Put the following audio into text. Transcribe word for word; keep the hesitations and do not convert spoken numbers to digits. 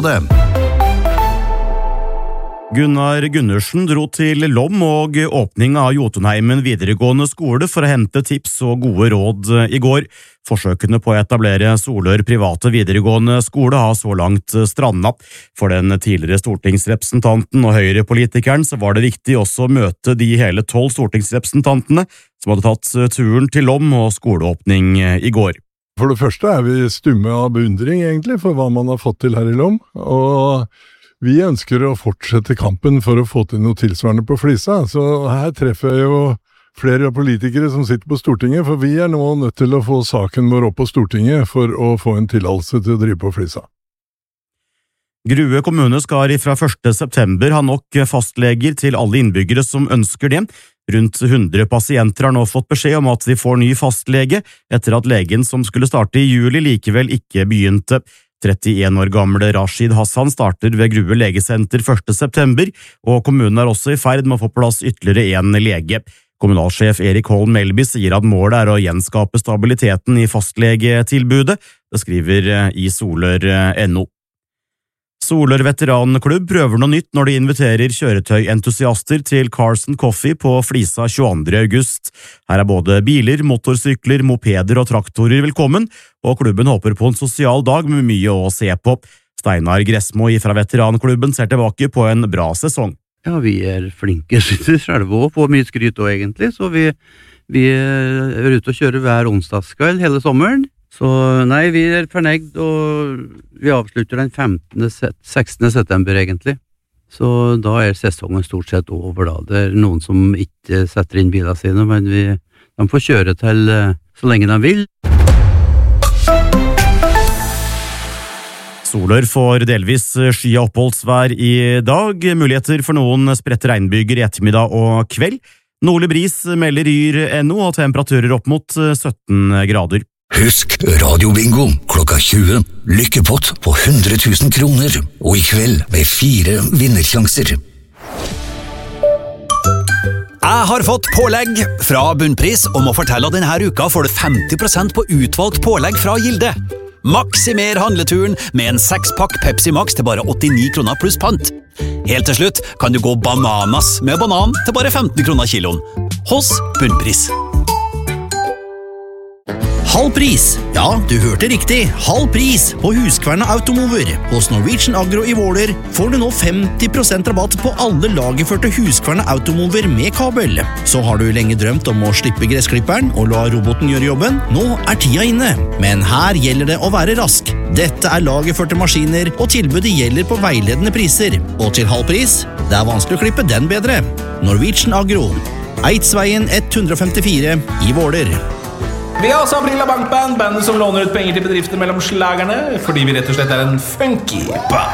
det. Gunnar Gundersen dro til Lom og åpning av Jotunheimen videregående skole for å hente tips og gode råd i går. Forsøkene på å etablere Solør private videregående skole har så langt strandet. For den tidligere stortingsrepresentanten og høyrepolitikeren så var det viktig også å møte de hele tolv stortingsrepresentantene som hadde tatt turen til Lom og skoleåpning i går. For det første er vi stumme av beundring egentlig for hva man har fått til her i Lom, og vi ønsker å fortsette kampen for å få til noe tilsvarende på Flisa, så her treffer jeg jo flere politikere som sitter på Stortinget, for vi er nå nødt til å få saken vår opp på Stortinget for å få en tillatelse til å drive på Flisa. Grue kommune skal fra første september ha nok fastleger til alle innbyggere som ønsker det. Rundt hundre pasienter har nå fått beskjed om at de får ny fastlege, etter at legen som skulle starte i juli likevel ikke begynte. trettien år gamle Rashid Hassan starter ved Grue legesenter første september, og kommunen er også i ferd med å få plass ytterligere en lege. Kommunalsjef Erik Holm Melby sier at målet er å gjenskape stabiliteten i fastlegetilbudet, det skriver i Solør punktum no. Solør veteranklubb prøver noe nytt når de inviterer kjøretøyentusiaster til Carson Coffee på Flisa tjueandre august. Her er både biler, motorsykler, mopeder og traktorer velkommen, og klubben håper på en sosial dag med mye å se på. Steinar Gressmo fra veteranklubben ser tilbake på en bra sesong. Ja, vi er flinke, synes jeg selv også, får mye skryt også egentlig, så vi, vi er ute og kjører hver onsdagskveld hele sommeren. Så nei, vi er fornøyd, og vi avslutter den femtende sekstende september egentlig. Så da er sesongen stort sett over da. Det er noen som ikke setter inn bilene sine, men vi, de får kjøre til så lenge de vil. Solør får delvis sky- og oppholdsvær i dag, muligheter for noen spredt regnbyger i ettermiddag og kveld. Nordlig bris melder Yr punktum no og temperaturer opp mot sytten grader. Husk Radio Bingo klokka tjue. Lykkepott på hundre tusen kroner, og i kveld med fire vinnersjanser. Jeg har fått pålegg fra Bunnpris om å fortelle at denne uka får du femti prosent på utvalgt pålegg fra Gilde. Maksimer handleturen med en sekspakk Pepsi Max til bare åttini kroner pluss pant. Helt til slutt kan du gå bananas med banan til bare femten kroner kiloen. Hos Bunnpris. Halv pris! Ja, du hørte riktig. Halv pris på Huskverna Automover. Hos Norwegian Agro i Våler får du nå femti prosent rabatt på alle lagerførte Huskverna Automover med kabel. Så har du lenge drømt om å slippe gressklipperen og la roboten gjøre jobben. Nå er tida inne, men her gjelder det å være rask. Dette er lagerførte maskiner, og tilbudet gjelder på veiledende priser. Og til halv pris, det er vanskelig å klippe den bedre. Norwegian Agro. Eidsveien ett hundre femtifire i Våler. Vi har også Aprila Bankband, bandet som låner ut penger til bedrifter mellom slagerne, fordi vi rett og slett er en funky band.